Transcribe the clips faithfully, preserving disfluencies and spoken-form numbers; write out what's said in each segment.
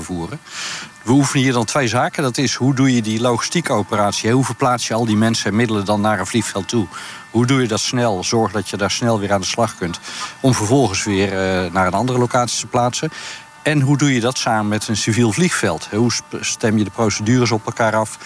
vervoeren. We oefenen hier dan twee zaken. Dat is, hoe doe je die logistieke operatie? Hoe verplaats je al die mensen en middelen dan naar een vliegveld toe? Hoe doe je dat snel? Zorg dat je daar snel weer aan de slag kunt. Om vervolgens weer uh, naar een andere locatie te plaatsen. En hoe doe je dat samen met een civiel vliegveld? Hoe stem je de procedures op elkaar af?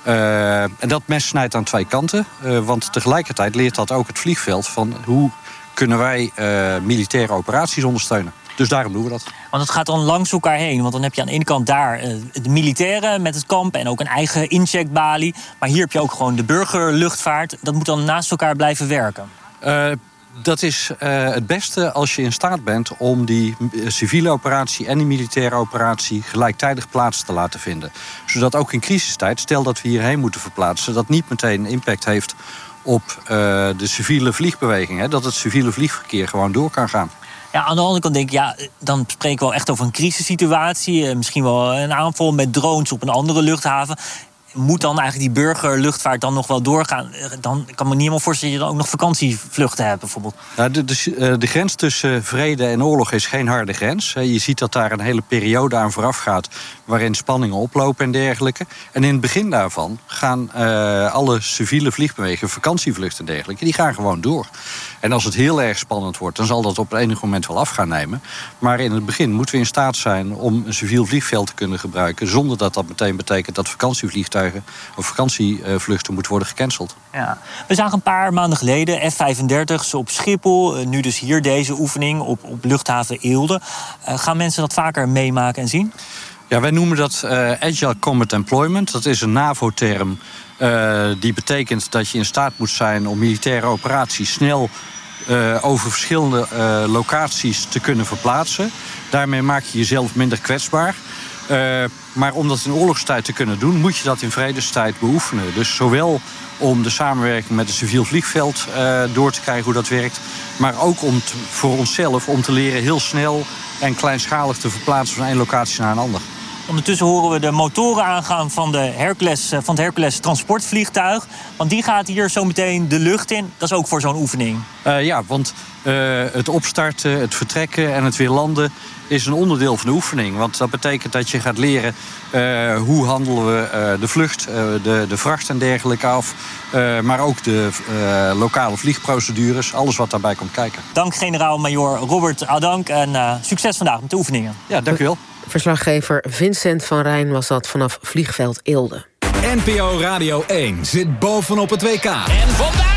Uh, en dat mes snijdt aan twee kanten. Uh, want tegelijkertijd leert dat ook het vliegveld van hoe kunnen wij uh, militaire operaties ondersteunen. Dus daarom doen we dat. Want het gaat dan langs elkaar heen. Want dan heb je aan de ene kant daar uh, de militairen met het kamp en ook een eigen incheckbalie. Maar hier heb je ook gewoon de burgerluchtvaart. Dat moet dan naast elkaar blijven werken. Uh, Dat is uh, het beste als je in staat bent om die civiele operatie en die militaire operatie gelijktijdig plaats te laten vinden. Zodat ook in crisistijd, stel dat we hierheen moeten verplaatsen, dat niet meteen impact heeft op uh, de civiele vliegbeweging. Hè, dat het civiele vliegverkeer gewoon door kan gaan. Ja, aan de andere kant denk ik, ja, dan spreken we wel echt over een crisissituatie. Misschien wel een aanval met drones op een andere luchthaven. Moet dan eigenlijk die burgerluchtvaart dan nog wel doorgaan? Dan kan me niet helemaal voorstellen dat je dan ook nog vakantievluchten hebt, bijvoorbeeld. Ja, de, de, de grens tussen vrede en oorlog is geen harde grens. Je ziet dat daar een hele periode aan vooraf gaat waarin spanningen oplopen en dergelijke. En in het begin daarvan gaan uh, alle civiele vliegbewegingen, vakantievluchten en dergelijke, die gaan gewoon door. En als het heel erg spannend wordt, dan zal dat op enig moment wel af gaan nemen. Maar in het begin moeten we in staat zijn om een civiel vliegveld te kunnen gebruiken, zonder dat dat meteen betekent dat vakantievliegtuigen of vakantievluchten moeten worden gecanceld. Ja. We zagen een paar maanden geleden F vijfendertig's op Schiphol. Nu dus hier deze oefening op, op luchthaven Eelde. Uh, gaan mensen dat vaker meemaken en zien? Ja, wij noemen dat uh, Agile Combat Employment. Dat is een NAVO-term uh, die betekent dat je in staat moet zijn om militaire operaties snel uh, over verschillende uh, locaties te kunnen verplaatsen. Daarmee maak je jezelf minder kwetsbaar. Uh, maar om dat in oorlogstijd te kunnen doen, moet je dat in vredestijd beoefenen. Dus zowel om de samenwerking met het civiel vliegveld uh, door te krijgen hoe dat werkt, maar ook om te, voor onszelf om te leren heel snel en kleinschalig te verplaatsen van één locatie naar een ander. Ondertussen horen we de motoren aangaan van, de Hercules, van het Hercules transportvliegtuig. Want die gaat hier zo meteen de lucht in. Dat is ook voor zo'n oefening. Uh, ja, want uh, het opstarten, het vertrekken en het weer landen is een onderdeel van de oefening. Want dat betekent dat je gaat leren uh, hoe handelen we uh, de vlucht, uh, de, de vracht en dergelijke af. Uh, maar ook de uh, lokale vliegprocedures, alles wat daarbij komt kijken. Dank generaal-majoor Robert Adank en uh, succes vandaag met de oefeningen. Ja, dank u wel. Verslaggever Vincent van Rijn was dat vanaf vliegveld Eelde. N P O Radio één zit bovenop het W K. En voorbij!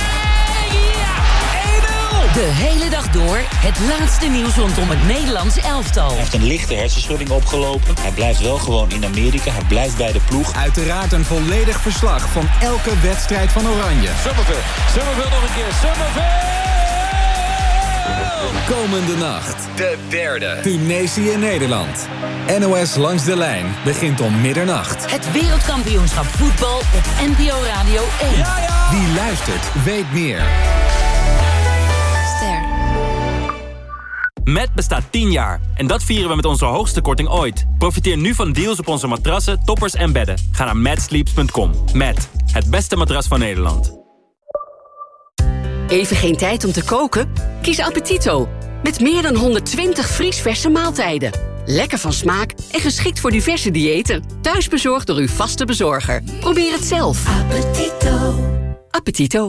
Ja! één nul! De hele dag door het laatste nieuws rondom het Nederlands elftal. Hij heeft een lichte hersenschudding opgelopen. Hij blijft wel gewoon in Amerika. Hij blijft bij de ploeg. Uiteraard een volledig verslag van elke wedstrijd van Oranje. Summerville. Summerville nog een keer. Summerville! Komende nacht. De derde. Tunesië-Nederland. N O S Langs de Lijn begint om middernacht. Het wereldkampioenschap voetbal op N P O Radio één. Ja, ja. Wie luistert, weet meer. Ster. Met bestaat tien jaar. En dat vieren we met onze hoogste korting ooit. Profiteer nu van deals op onze matrassen, toppers en bedden. Ga naar mad sleeps punt com. Met het beste matras van Nederland. Even geen tijd om te koken? Kies Appetito. Met meer dan honderdtwintig vriesverse maaltijden. Lekker van smaak en geschikt voor diverse diëten. Thuisbezorgd door uw vaste bezorger. Probeer het zelf. Appetito. Appetito.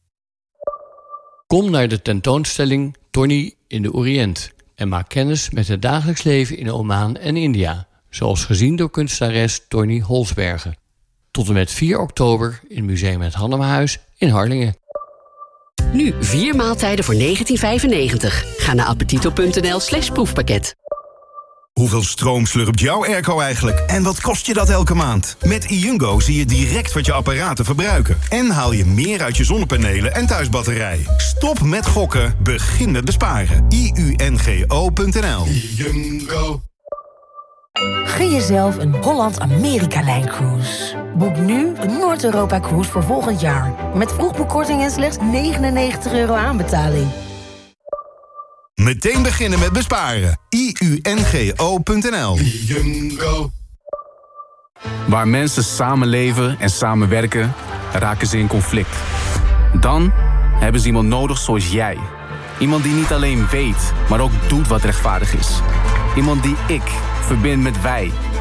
Kom naar de tentoonstelling Tony in de Oriënt en maak kennis met het dagelijks leven in Oman en India, zoals gezien door kunstenares Tony Holsbergen. Tot en met vier oktober in Museum Het Hannemahuis in Harlingen. Nu vier maaltijden voor negentien vijfennegentig. Ga naar appetito.nl slash proefpakket. Hoeveel stroom slurpt jouw airco eigenlijk? En wat kost je dat elke maand? Met iUngo zie je direct wat je apparaten verbruiken. En haal je meer uit je zonnepanelen en thuisbatterij. Stop met gokken, begin met besparen. I U N G O punt N L. iUngo. Gun jezelf een Holland-Amerika-lijncruise. Boek nu de Noord-Europa-cruise voor volgend jaar. Met vroegboekkorting en slechts negenennegentig euro aanbetaling. Meteen beginnen met besparen. I U N G O punt N L. iUngo. Waar mensen samenleven en samenwerken, raken ze in conflict. Dan hebben ze iemand nodig zoals jij. Iemand die niet alleen weet, maar ook doet wat rechtvaardig is. Iemand die ik verbind met wij.